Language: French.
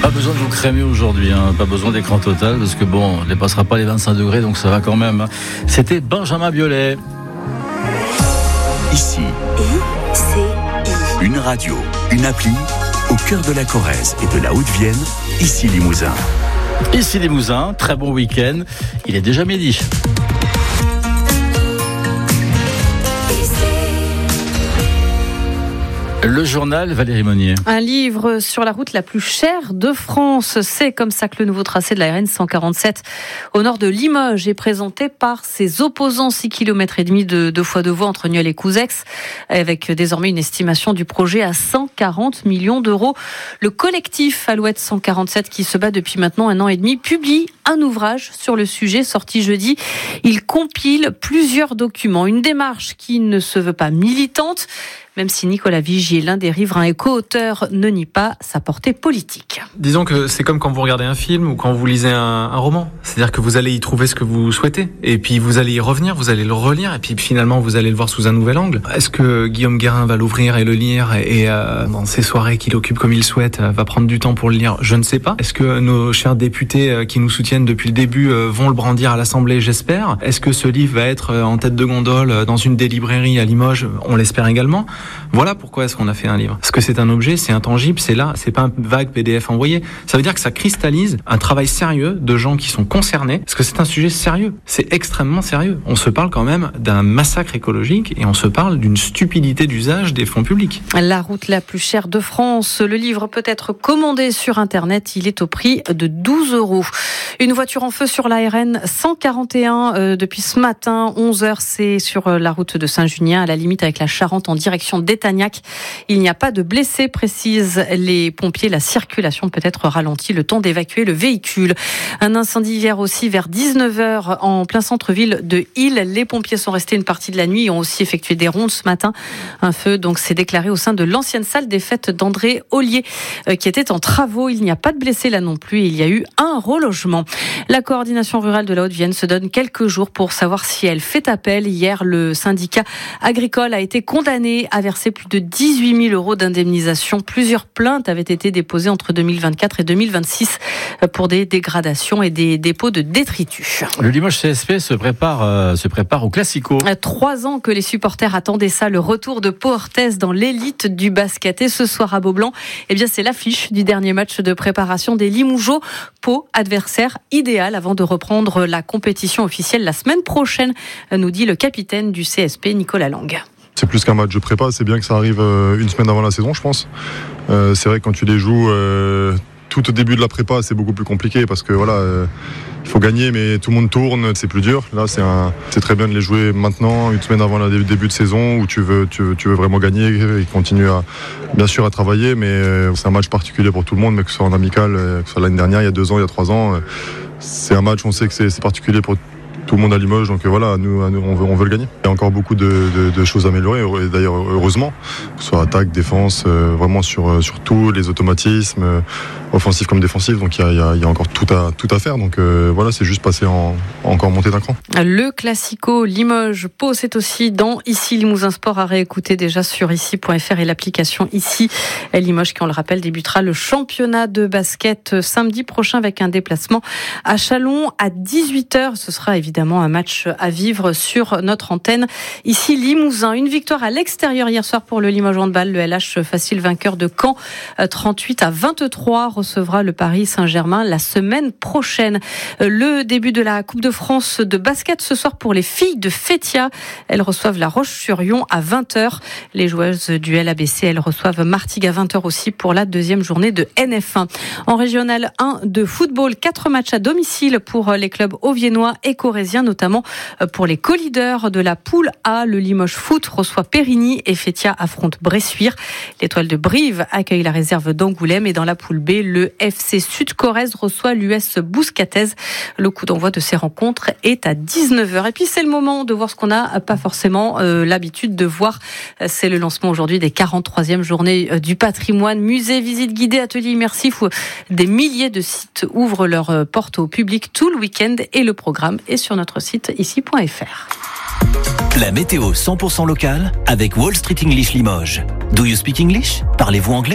Pas besoin de vous crémer aujourd'hui, pas besoin d'écran total, parce que bon, on ne dépassera pas les 25 degrés, donc ça va quand même. C'était Benjamin Biolay. Ici, une radio, une appli, au cœur de la Corrèze et de la Haute-Vienne, ici Limousin. Ici Limousin, très bon week-end, il est déjà midi. Le journal, Valérie Monnier. Un livre sur la route la plus chère de France. C'est comme ça que le nouveau tracé de la RN 147 au nord de Limoges est présenté par ses opposants. 6,5 km de 2 fois 2 voies entre Nieul et Couzex, avec désormais une estimation du projet à 140 millions d'euros. Le collectif Alouette 147, qui se bat depuis maintenant 1 an et demi, publie un ouvrage sur le sujet sorti jeudi. Il compile plusieurs documents. Une démarche qui ne se veut pas militante, même si Nicolas Vigier, l'un des riverains et co-auteurs, ne nie pas sa portée politique. Disons que c'est comme quand vous regardez un film ou quand vous lisez un roman. C'est-à-dire que vous allez y trouver ce que vous souhaitez. Et puis vous allez y revenir, vous allez le relire. Et puis finalement, vous allez le voir sous un nouvel angle. Est-ce que Guillaume Guérin va l'ouvrir et le lire et dans ses soirées qu'il occupe comme il souhaite, va prendre du temps pour le lire? Je ne sais pas. Est-ce que nos chers députés qui nous soutiennent depuis le début vont le brandir à l'Assemblée? J'espère. Est-ce que ce livre va être en tête de gondole dans une des librairies à Limoges? On l'espère également. Voilà pourquoi est-ce qu'on a fait un livre. Parce que c'est un objet, c'est intangible, c'est là, c'est pas un vague PDF envoyé. Ça veut dire que ça cristallise un travail sérieux de gens qui sont concernés, parce que c'est un sujet sérieux. C'est extrêmement sérieux. On se parle quand même d'un massacre écologique et on se parle d'une stupidité d'usage des fonds publics. La route la plus chère de France. Le livre peut être commandé sur Internet. Il est au prix de 12 €. Une voiture en feu sur la RN 141 depuis ce matin, 11h. C'est sur la route de Saint-Junien, à la limite avec la Charente, en direction d'Étagnac. Il n'y a pas de blessés, précisent les pompiers. La circulation peut être ralentie, le temps d'évacuer le véhicule. Un incendie hier aussi vers 19h en plein centre-ville de Île. Les pompiers sont restés une partie de la nuit et ont aussi effectué des rondes ce matin. Un feu donc s'est déclaré au sein de l'ancienne salle des fêtes d'André Ollier qui était en travaux. Il n'y a pas de blessés là non plus. Il y a eu un relogement. La coordination rurale de la Haute-Vienne se donne quelques jours pour savoir si elle fait appel. Hier, le syndicat agricole a été condamné à verser plus de 18 000 € d'indemnisation. Plusieurs plaintes avaient été déposées entre 2024 et 2026 pour des dégradations et des dépôts de détritus. Le Limoges CSP se prépare au Classico. 3 ans que les supporters attendaient ça, le retour de Pau Orthez dans l'élite du basket. Et ce soir à Beaublanc, c'est l'affiche du dernier match de préparation des Limougeaux. Pau, adversaire idéal avant de reprendre la compétition officielle la semaine prochaine, nous dit le capitaine du CSP, Nicolas Lang. C'est plus qu'un match de prépa, c'est bien que ça arrive une semaine avant la saison, je pense. C'est vrai que quand tu les joues tout au début de la prépa, c'est beaucoup plus compliqué parce que il faut gagner, mais tout le monde tourne, c'est plus dur. Là, c'est très bien de les jouer maintenant, une semaine avant le début de saison, où tu veux vraiment gagner et continuer bien sûr à travailler, mais c'est un match particulier pour tout le monde, mais que ce soit en amical, que ce soit l'année dernière, il y a 2 ans, il y a 3 ans, c'est un match, on sait que c'est particulier pour tout le monde à Limoges, donc nous on veut le gagner. Il y a encore beaucoup de choses à améliorer, et d'ailleurs heureusement, que ce soit attaque, défense, vraiment sur tous les automatismes, offensifs comme défensifs, donc il y a encore tout à faire, donc c'est juste passer encore monter d'un cran. Le Classico Limoges-Pau, c'est aussi dans Ici Limousin Sport, à réécouter déjà sur ici.fr et l'application Ici Limoges, qui on le rappelle débutera le championnat de basket samedi prochain avec un déplacement à Châlons à 18h. Ce sera évidemment un match à vivre sur notre antenne. Ici Limousin, une victoire à l'extérieur hier soir pour le Limoges Handball. Le LH facile vainqueur de Caen, 38-23, recevra le Paris Saint-Germain la semaine prochaine. Le début de la Coupe de France de basket ce soir pour les filles de Fétia. Elles reçoivent la Roche-sur-Yon à 20h. Les joueuses du LABC, elles reçoivent Martigues à 20h aussi pour la 2e journée de NF1. En régional 1 de football, 4 matchs à domicile pour les clubs auviennois et corésiens, notamment pour les co-leaders de la poule A. Le Limoges Foot reçoit Périgny et Fétia affronte Bressuire. L'Étoile de Brive accueille la réserve d'Angoulême, et dans la poule B, le FC Sud-Corrèze reçoit l'US Bouscatez. Le coup d'envoi de ces rencontres est à 19h. Et puis c'est le moment de voir ce qu'on n'a pas forcément l'habitude de voir. C'est le lancement aujourd'hui des 43e journées du patrimoine. Musées, visites guidées, ateliers immersifs où des milliers de sites ouvrent leurs portes au public tout le week-end, et le programme est sur notre site ici.fr. La météo 100% locale avec Wall Street English Limoges. Do you speak English? Parlez-vous anglais?